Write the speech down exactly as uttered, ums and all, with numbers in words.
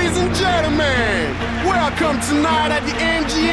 Ladies and gentlemen, welcome tonight at the M G